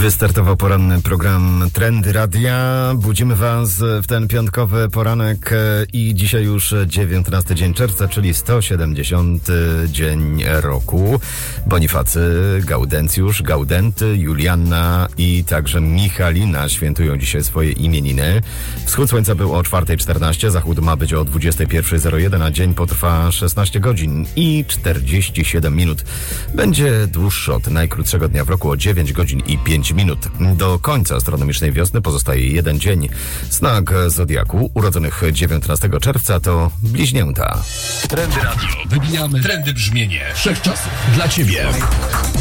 Wystartował poranny program Trendy Radia. Budzimy Was w ten piątkowy poranek i dzisiaj już 19 dzień czerwca, czyli 170 dzień roku. Bonifacy, Gaudencjusz, Gaudenty, Julianna i także Michalina świętują dzisiaj swoje imieniny. Wschód słońca był o 4:14, zachód ma być o 21:01, a dzień potrwa 16 godzin i 47 minut. Będzie dłuższy od najkrótszego dnia w roku o 9 godzin i 5 minut. Do końca astronomicznej wiosny pozostaje jeden dzień. Znak zodiaku urodzonych 19 czerwca to bliźnięta. Trendy Radio. Wybijamy trendy brzmienie wszechczasów dla Ciebie.